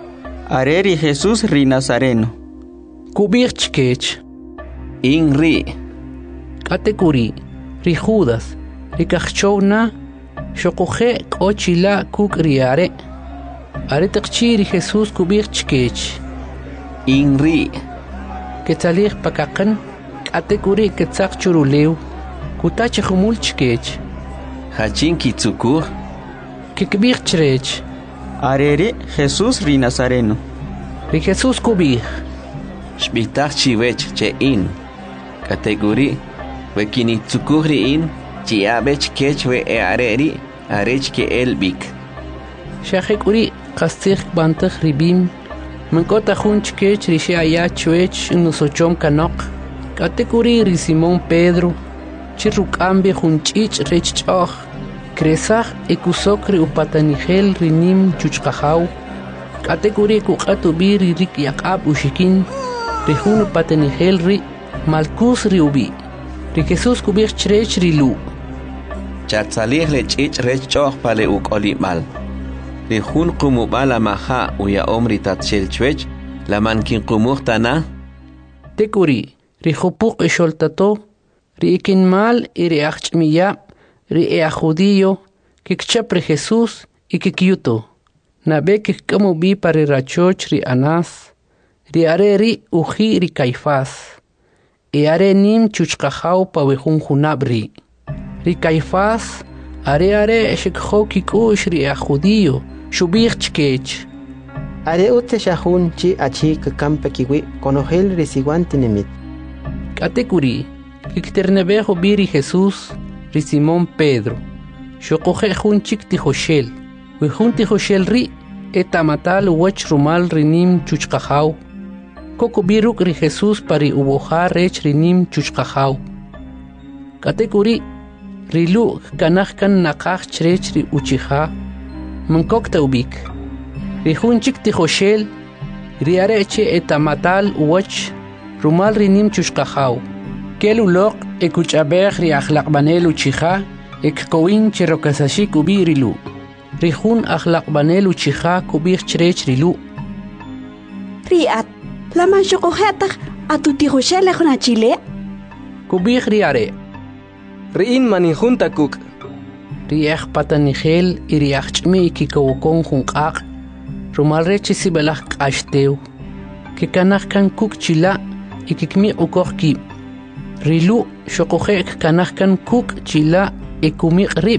Areri Jesús ri Nazareno. Kubir chkech. Inri. Kategori. Ri Judas. Ri kachona. Shokohe kochila kuk riare. Are takchi ri Jesús kubir chkech. Inri. Ketzalir pakakan. Kategori ketzak churuleu. Kutach humul chkech. Hachin kitsukur. Kikbir chrech. Areri Jesús ri Nazareno. Ri Jesús kubir. Shbitach chiwech che in. Kategori. We kinitsukuri in. Chiabech kech we eareri. Arech ke elbik. Shachek uri kastik bantach ribim. Mankota hunch kech ri shaya chwech nusochom kanok. Kategori ri Simón Pedro. Chirukambe hunchich rech choch. Kresach ekusokri upatanigel rinim chuchqahaw. Kategori kuqatu biri rik yakab ushikin. Rihun upatanigel ri malkus ri ubi. Ri Jesús kubir chrech ri lu. Chatzalir le chich rech choch pale ukoli mal. Rihun kumubala maha uya omri tatshel chwech. La mankin kumuhtana. Tekuri ri hupuk esholtato. Ri ikin mal iri achmiya. Ri ea judío, que chapre Jesús y que kyuto. Nabe que como vi para rachoch ri anas. Ri are ri uji ri Caifás. E are nim chuchkahau pa wehun junabri. Ri Caifás, are are eshekho kikush ri ea judío. Shubir chkech. Are ute shahun chi achi que campe kiwi conogel resiguante nemit. Katekuri, que ternebejo biri Jesús. Ri Simón Pedro. Shokohe jun chik tijoshel. We jun tijoshel ri. Etamatal wech rumal rinim chuchkahau. Koko biruk ri Jesús pari ubojar rech rinim chuchkahau. Katekuri. Rilu kanachkan nakach chrech ri uchiha. Mankok taubik. Ri jun chik tijoshel. riareche etamatal uwach rumal rinim chushqahaw kelu loq ekuchabej ri akhlaqbanelu chija ekkowin cherokasashik ubirilu rihun akhlaqbanelu chija kubir chrech rilu riat laman shokohetak atutihushele khona chile kubir riare riin manijunta kuk riach patanigel iriach chmi kikawokon junqaq rumalreche sibelaj qashteu kikanaj kan kuk chila ikikmi ukohki rilu shokohek kanaj kan kuk chila ikumi rib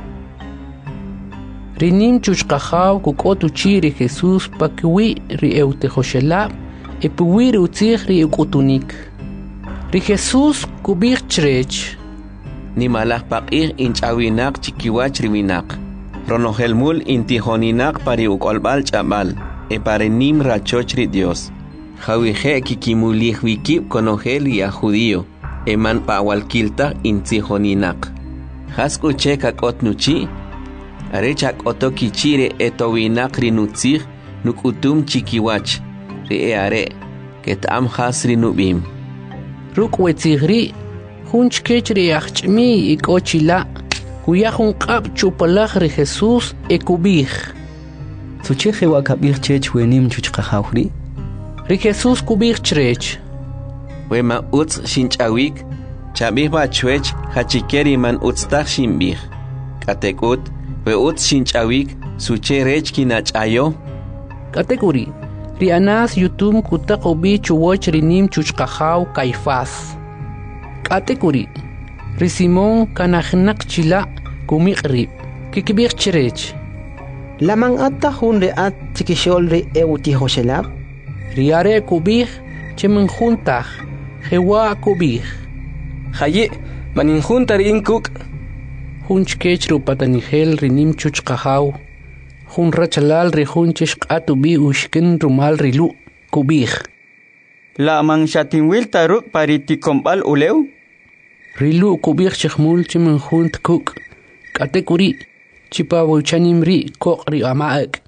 rinim chushqahaw kukotu chiri Jesús pakwi ri eutejoshelab epuwi ri utzig ri ukutunik ri Jesús kubir chrech ni malaj paq'ij inch'awinaq chikiwach riwinaq ronojelmul intijoninaq pari ukolbal ch'abal e pare nim rachoch ri Dios jawije kikimulij wikib konojel ya judío eman pa'walkiltaj intijoninaq jaskuche kak'ot nuchi arecha k'oto kichire etowinaq ri nutzij nukutum chikiwach ri e are ket'am jas ri nub'im ruk wetzigri junch kechri achchmi ikochila kuya junqab chupalaj ri Jesús ekubij sucheje wakabij chech wenim chuchqahawri ri Jesús kubij chrech wema utz shinch'awik chabij bachwech hachikeri man utztaj shinbij katekut we utz shinch'awik suche rech kinach'ayo katekuri ri anas yutum kutaqobi chuwoch rinim chuchqahaw Caifás katekuri ri Simón kanajnaq chila kumiqrib kikibij chrech laman atta hun riat chikishol ri eutihoshelab riare kubij chemen juntaj jewa kubij haye maninjunta riin kuk junch kech rupatanigel rinim chuchqahaw jun rachalal ri junchish q'atubi ushkin rumal rilu kubij la man shatinwil taruk pariticombal uleu rilu kubij chkhmul chemen junt kuk katekuri chipawchanim ri koqri amaak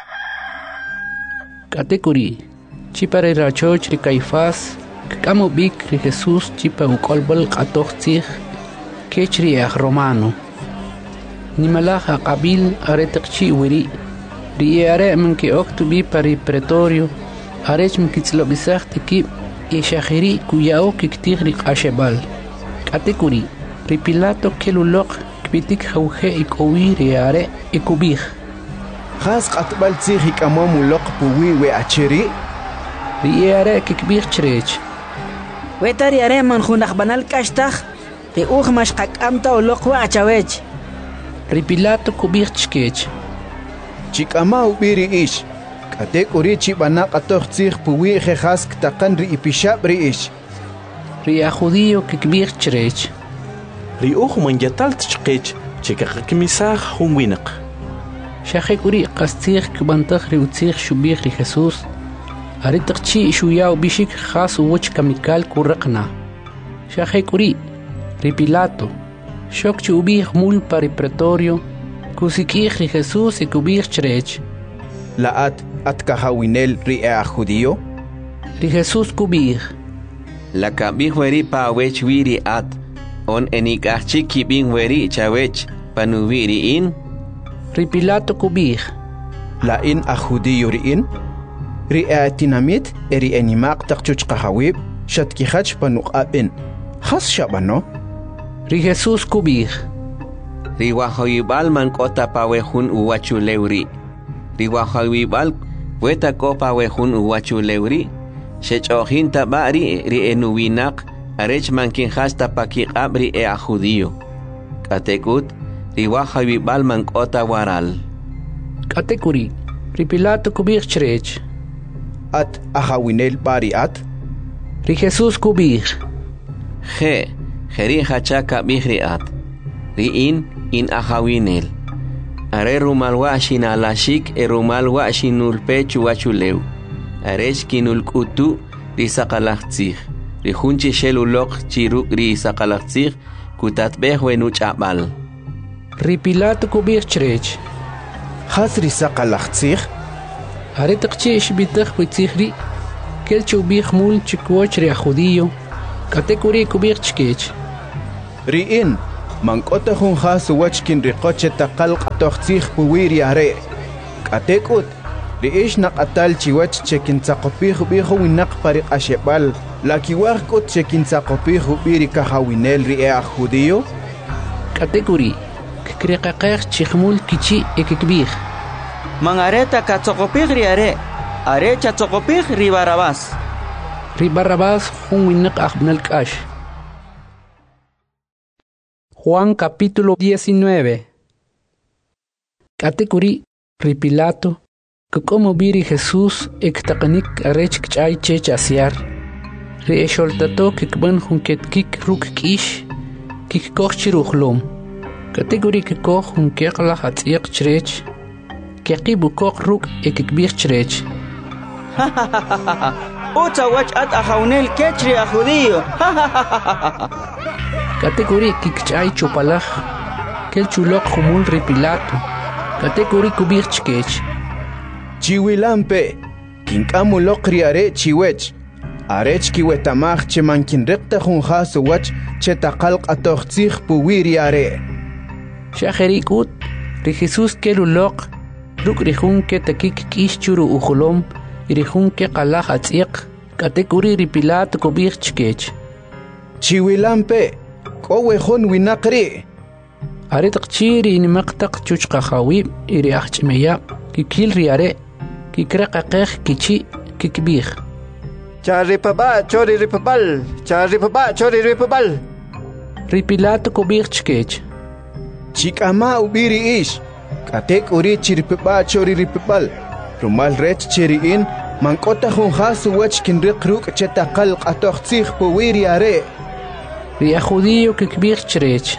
katekuri chipare rachoch ri Caifás kamo bik ri Jesús chipa ukolbal qatoxtzig kechri aj romano nimalaja qabil aretqchi wiri ri are men ki oktubi pari pretorio arech mkitzlo bisaxti ki ishahiri kuyao kiktig ri qashebal katekuri ri Pilato keluloq kbitik hawhe ikowi ri are ikubij khas qatbal tsighi kamomu loq puwi we achiri ri are kikbij chrech wetari are man khunaq banal kashtaj ri uj mashqaqamta uloq wa achawech ri Pilato kubij chkech chikama ubiri ish katek uri chibana qatoj tsigh puwi khas ktaqan ri ipishab ri ish ri judío kikbij chrech ri uj man yatal chqech chikaqmisaj hunwinaq shaqekuri qastig kbantaj ri utzig shubij ri Jesús aritqchi shuyaw bishik khas uch kamikal kuraqna shaqekuri ri Pilato shok chubij mul pari pretorio kusikij ri Jesús ikubij chrech laat atkahawinel ri a judío ri Jesús kubij la kabij weri pa wech wiri at on enikachik kibin weri chawech panubiri in ri Pilato kubij la in a judío ri in ri a tinamit eri animaq taqchuch qahawib shatki khach panuqabin khas shabano ri Jesús kubij ri wahoyibal man kota pawehun uwachu lewri ri wahoyibal weta ko pawehun uwachu lewri shechohin tabari ri enuwinaq arech mankin hasta pakiqab ri e a judío katekut ri wahoyibal man kota waral katekuri ri Pilato kubij chrech at ahawinel bari at ri Jesús kubij je jeri hachaka bihriat ri in in ahawinel are rumal washin alashik e rumal washinul pechu wachulew aresh kinul kutu ri saqalaqtzig ri junchi sheluloq chiruk ri saqalaqtzig kutatbeh wenu ch'abal ri Pilato kubij chrech khas ri saqalaqtzig Aretaqchi ishbitaq witzihri kel chubih mul chikwoch ri judío katekuri kubih chkech ri'in mank'ota jun jasu wachkin riqoche taqal q'atoqtzij puwiri are k'atek'ut ri'ix naq'atal chiwach chekintzaqopij ubijo winaq pariq'axeb'al lakiwaj k'ut chekintzaqopij ubiri kajawinel ri'e aj judío k'atekuri kikriqaqej chijmul kichi ekikbij mangareta katzoqopij ri are are chatzoqopij ri Barrabás ri Barrabás jun winaq ajb'nal k'ax. Juan capítulo diecinueve. Katekuri ri Pilato como biri Jesús ektaqanik arech kchay chech asiar ri esholtato kikban junket kik ruk kish kik koch chiruhlom kategori kikoch hun kekla hatsiq chrech keqibu koch ruk ekikbich chrech uta wach at ahawnel kechri a judío kategori kikchay chupalaj kel chulok humul ri Pilato kategori kubich kech chiwilampe kink'amuloq ri are chiwech arech kiwetamaj chemankin recta jun jasu wach chetaqal q'atoqtzij puwiri are shajerikut ri Jesús keluloq ruk ri jun ketakik k'ish churu ujulom ri jun ke qalaj atziq katekuri ri Pilato kubij chkech chiwilampe k'owe jun winaq ri are taqchi ri nimaqtaq chuchqajawi iri ajch'meya kikil ri are kikraqaqej kichi kikbij charipaba chori ripabal charipaba chori ripabal ri Pilato kubij chkech chik'ama ubiri ish k'atek uri chiripaba chori ripabal rumal rech chiri'in mank'ota jun jasu wach kinriq ruk' chetaqal q'atoqtzij puwiri are ri judío kikbij chrech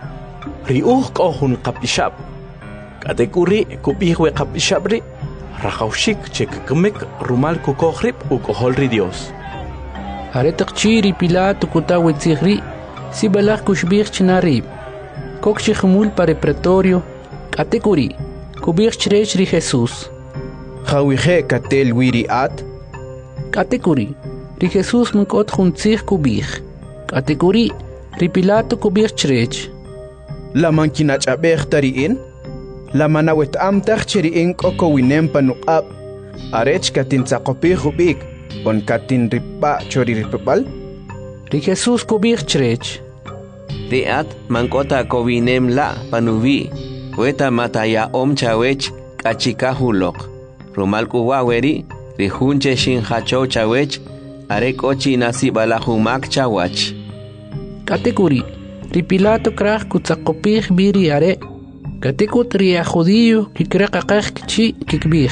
ri uj k'o jun qapixab' k'atek uri kubij we qapixab' ri rajawxik chekikmek rumal kukojrib ukojol ri Dios are taqchi ri Pilato kutawitzij ri sibalaj kuxbij chnarib kok chijmul pare pretorio k'atek uri kubij chrech ri Jesús jawije katel wiri at k'atek uri ri Jesús mank'ot jun tzij kubij k'atek uri ri Pilato kubij chrech la mankinach'ab'ej tari'in la manawet amtaj chiri'in k'oko winem panuq'ab arech katintzaqopij ub'ik on katinripa chori ripabal ri Jesús kubij chrech ri'at mank'ota kowinem la panubi weta mataya om chawech k'achikajuloq rumal kuwaweri ri junche shinjachow chawech are k'ochi nasib'alajumak chawach katekuri ri Pilato kraj kutzaqopij biri are katekut ri judío kikraqaqej kichi kikbij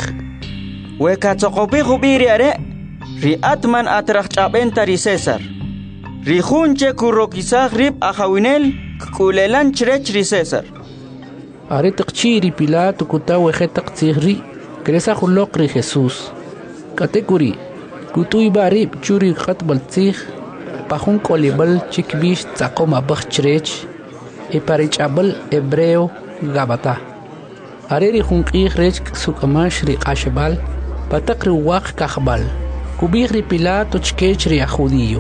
we katzoqopij ubiri are ri atman atraj ch'ab'enta ri César ri junche kurokisaj rib ajawinel k'ulelan chrech ri César are taqchi ri Pilato kutaweje taqtzij ri kresajuloq ri Jesús katekuri kutuy barib churi qatbal tzij pajun kolibal chikbij tzaqom abaj chrech e parich'abal hebreo Gabata are ri junq'ij rech sukamash ri q'axb'al pataq ri waq kajb'al kubij ri Pilato chkech ri judío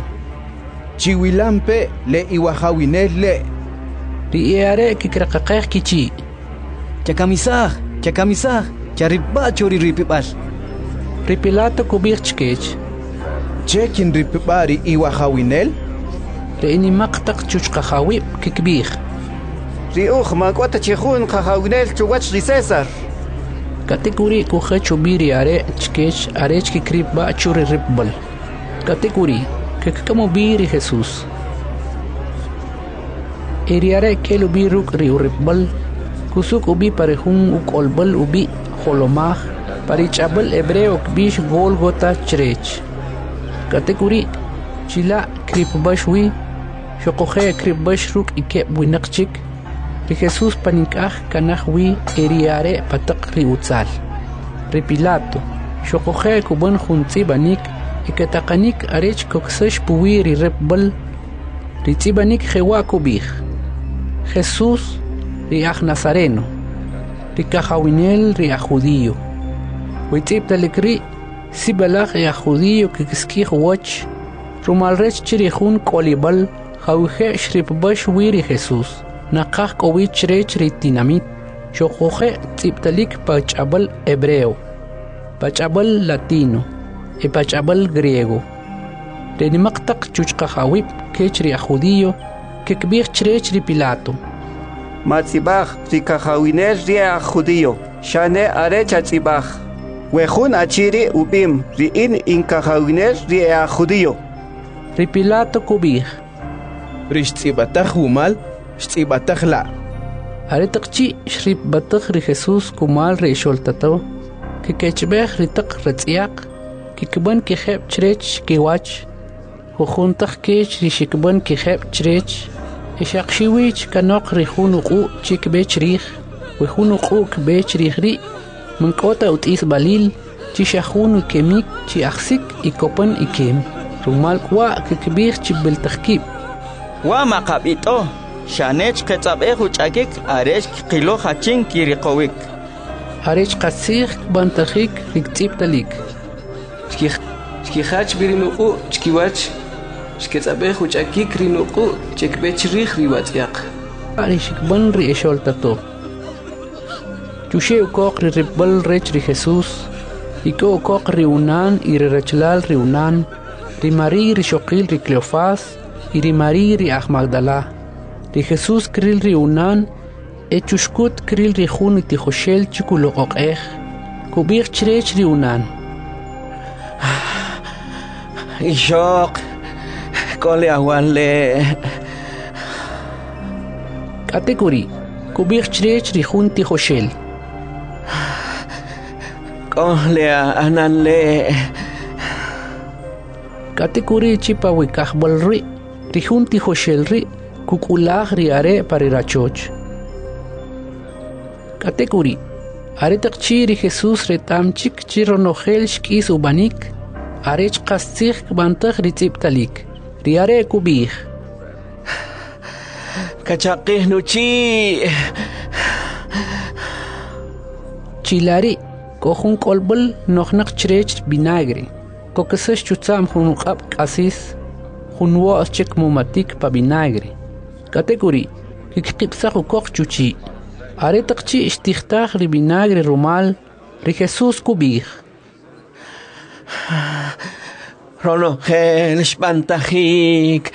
chiwilampe le iwajawinel le ri are kikraqaqej kichi chakamisaj chakamisaj charipba chori ripib'al ri Pilato kubij chkech chekin ripib'a ri iwajawinel ri inimaqtaq chuchqajawib kikbij ri uj mank'ota chijun qajawinel chuwach ri César katekuri kuje chubiri are chkech arech kikripba churi ripbal katekuri kekamo biri Jesús eri are kelu biruk ri ripbal kusuk ubi parejun ukolbal ubi holomaj parichabal hebreo kbish Golgota chrech katekuri chila kripbashwi shoqoje kripbash ruk ikeb winaqchik ri Jesús paninkaj kanaj wi eriare pataq ri utzal ri Pilato shoqoje kuban juntzibanik ikataqanik arech koksash puwi ri repbal ri tzibanik jewa kubij Jesús ri aj Nazareno ri kajawinel ri aj judío ويتيب تلكري سيبلاغ يا خوديو كسكيخ واتش رومال ريش تشريخون كوليبال خوخي شريب باش ويري خيسوس نقاق قوي تشري تشري ديناميت شوخوخي تيب تلك باچابل إبريو باچابل لاتينو إي باچابل غريغو لأن مقتق تشوشقا خويب كيشري خوديو ككبير تشري تشري بيلاتو ماتسيباخ ريكا خوينير ريا خوديو شاني أريتشا تسيباخ ويخون أتشيري وبيم ريين إنكا خوينير ريا خوديو ريبيلاتو كوبيخ ريش تسيباتخ ومال شتسيباتخ لا أريتقشي شريب بطخ ري خيسوس كومال ريشولتاتو كي كيشبيخ ريتق رتسياق كي كبان كي خيب تشريتش كي واتش وخون تخ كيش ري شكبان كي خيب تشريتش إشاقشيويش كنوق ريخون وقو تشيك بيش ريخ ويخون وقو كبيش ريخ ري من كوتا وتقيس باليل تي شاخون وكيميك تي أخسك إيكوبن إيكيم رومال كوا ككبير تشبل تخكيب وما قابيتو شانيش كتابيخ وچاكيك أريش قيلو خاتشين كيري قويك أريش قاسيخ بانتخيك ريكتيب تليك شكي خاتش بيري نوقو شكي واتش شكي تابيخ وچاكيك ري نوقو شك بيش ريخ ري واتياق أريش كبان ري إشول تاتو تشيو كوق ري ربال ريش ري خيسوس إيكو كوق ري ونان إيري رجلال ري ونان ري ماري ري شوقيل ري كليوفاس إيري ماري ري أخ مغدالا ري خيسوس كريل ري ونان اتشوشكوت كريل ري خون تي خوشيل تشكو لقوق إخ كوبيخ تشريش ري ونان إيشوق كولي أولي كاتيجوري كوبيخ تشريش ري خون تي خوشيل كولي أنان لي كاتيجوري تشيبا ويكاخ بالري ري خون تي خوشيل ري كوكولاخ ري أري باري راتشوش كاتيجوري أري تقشي ري خيسوس ري تامشيك تشيرو نوخيل شكيس وبانيك أريش قاستيخ بانتخ ري تيب تليك ري أري كوبيخ كچاقيه نوچي چيلاري كوخون قلبل نوخنق چريچ بيناغري كوكسش چوتسام خونق أب قاسيس خونوا أشيك موماتيك با بيناغري كاتيجوري كيكيبساخو كوخ چوچي أري تقشي اشتيختاخ ري بيناغري رومال ري خيسوس كوبيخ رونو خيلش بانتخيك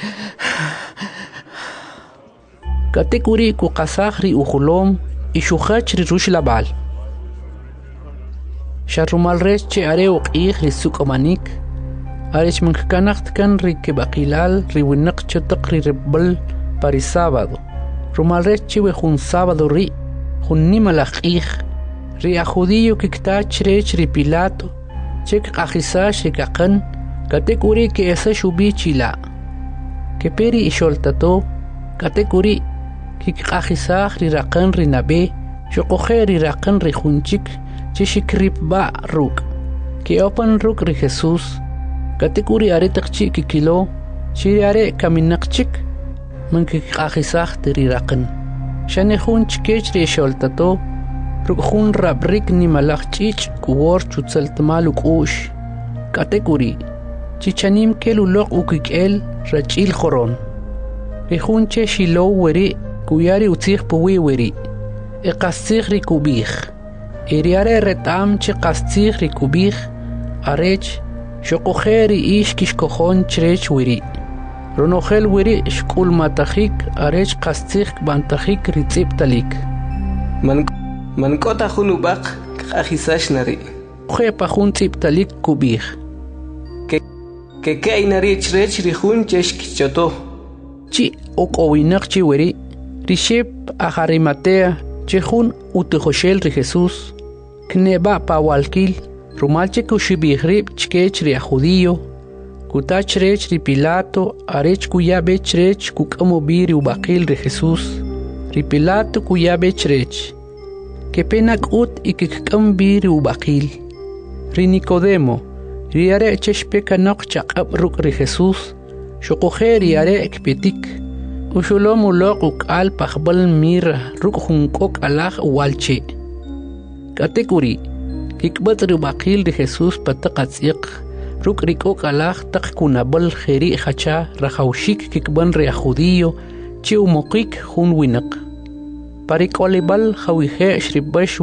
كاتيجوري كو قاساخ ري أخلوم إشوخاچ ري روش لبال شاررومال ريش چي أري وقيخ ري سوك أمانيك أريش من كانخت كان ري كباقيلال ري ونق چتق ري ربل باري سابادو رومال ريش چي وخون سابادو ري خون نيما لخيخ ري أخوديو كيكتاچ ريش ري بيلاتو چك قاخيساش ري كاقن كاتيجوري كي إسا شوبي چيلا كبيري إشولتاتو كاتيجوري كي قاخيساخ ري راقن ري نبي شقوخي ري راقن ري خونچيك چي شكريب با روك كي أوبن روك ري خيسوس كاتيجوري أري تقشي كي كيلو شيري أري كامينقشيك من كي قاخيساخ تري راقن شاني خون چكيش ري شولتاتو روك خون رابريك نيمالاخ چيچ كوور چوتسلتمالو كوش كاتيجوري چي چانيم كيلو لوق وكيكيل رجيل خورون ريخون چه شيلو وري كوياري وتيخ بوي وري اقاستيخ ري كوبيخ إرياري رتام چه قاستيخ ري كوبيخ أريج شقو خيري إيش كيش كوخون چريچ وري رونوخيل وري شكول ماتخيك أريج قاستيخ بانتخيك ري تيب تليك من من كوتا خونو باق أخيساش ناري خي باخون تيب تليك كوبيخ كي كي ناري چريچ ري خون چش كيچوتو چي اوك اوينق چي وري ريشيب أخاريماتيا چي خون وتخوشيل ري خيسوس كنيبا باوالكيل رومال چي كوشي بيخريب چكيچ ري أخوديو كوتا چريچ ري بيلاتو أريچ كويا بي چريچ كوك أمو بيري وباقيل ري خيسوس ري بيلاتو كويا بي چريچ كي بيناك اوت إكيك أم بيري وباقيل ري نيكوديمو ري أري چش بيكا نوق چاق أب روك ري خيسوس شقو خيري أري اكبتيك وشلوم ولوق وقال بخبل مير روك خنقوك ألاخ والچي كاتيجوري kikbat rubaqil de Jesús pataqatsiq ruk rikok alaj tak kunabal kheri hacha rahawshik kikban rea judío chi umokik hun winak. Parik olibal khawije shribash